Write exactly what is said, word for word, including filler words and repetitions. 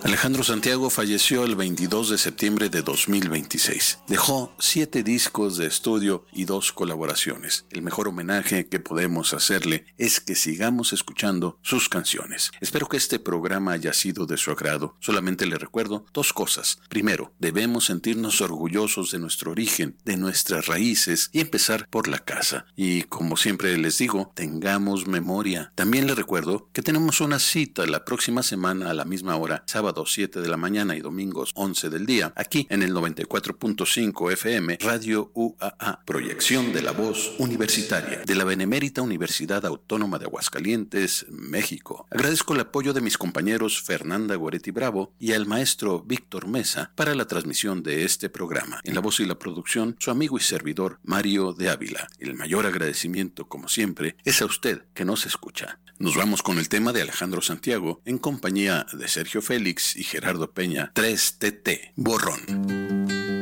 Alejandro Santiago falleció el veintidós de septiembre de dos mil veintiséis. Dejó siete discos de estudio y dos colaboraciones. El mejor homenaje que podemos hacerle es que sigamos escuchando sus canciones. Espero que este programa haya sido de su agrado. Solamente le recuerdo dos cosas. Primero, debemos sentirnos orgullosos de nuestro origen, de nuestras raíces y empezar por la casa. Y como siempre les digo, tengamos memoria. También le recuerdo que tenemos una cita la próxima semana a la misma hora, sábado siete de la mañana y domingos once del día, aquí en el noventa y cuatro punto cinco F M, Radio U A A, proyección de la voz universitaria de la Benemérita Universidad Autónoma de Aguascalientes, México. Agradezco el apoyo de mis compañeros Fernanda Goretti Bravo y al maestro Víctor Mesa para la transmisión de este programa. En la voz y la producción, su amigo y servidor Mario de Ávila. El mayor agradecimiento, como siempre, es a usted que nos escucha. Nos vamos con el tema de Alejandro Santiago en compañía de Sergio Félix y Gerardo Peña, tres T T, Borrón.